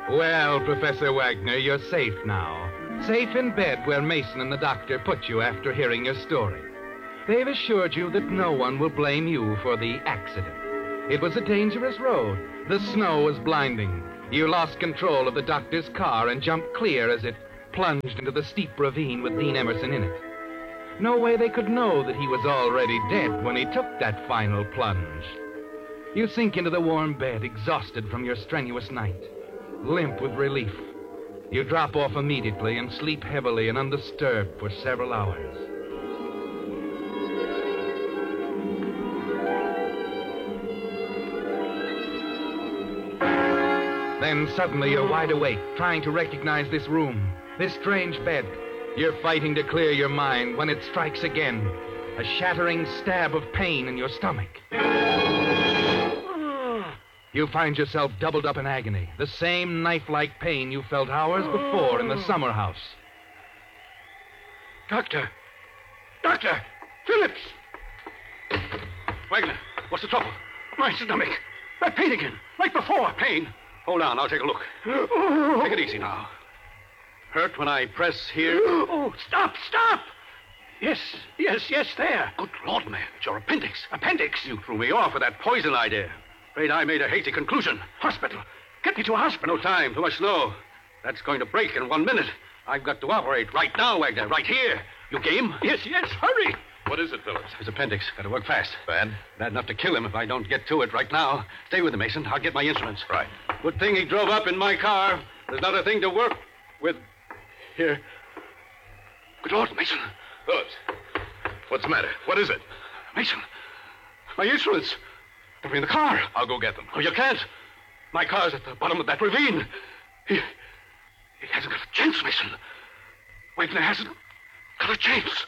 Well, Professor Wagner, you're safe now. Safe in bed where Mason and the doctor put you after hearing your story. They've assured you that no one will blame you for the accident. It was a dangerous road. The snow was blinding. You lost control of the doctor's car and jumped clear as it plunged into the steep ravine with Dean Emerson in it. No way they could know that he was already dead when he took that final plunge. You sink into the warm bed, exhausted from your strenuous night, limp with relief. You drop off immediately and sleep heavily and undisturbed for several hours. Then suddenly you're wide awake, trying to recognize this room, this strange bed. You're fighting to clear your mind when it strikes again, a shattering stab of pain in your stomach. You find yourself doubled up in agony, the same knife-like pain you felt hours before in the summer house. Doctor! Doctor! Phillips! Wagner, what's the trouble? My stomach. That pain again, like before. Pain? Hold on, I'll take a look. Take it easy now. Hurt when I press here? Oh, stop! Yes, there. Good Lord, man, it's your appendix. Appendix? You threw me off with that poison idea. Afraid I made a hasty conclusion. Hospital. Get me to a hospital. No time, too much snow. That's going to break in 1 minute. I've got to operate right now, Wagner, right here. You game? Yes, hurry. What is it, Phillips? His appendix. Got to work fast. Bad? Bad enough to kill him if I don't get to it right now. Stay with him, Mason. I'll get my instruments. Right. Good thing he drove up in my car. There's not a thing to work with here. Good Lord, Mason. Phillips, what's the matter? What is it? Mason, my instruments. They're in the car. I'll go get them. Oh, you can't. My car's at the bottom of that ravine. He hasn't got a chance, Mason. Wagner hasn't got a chance.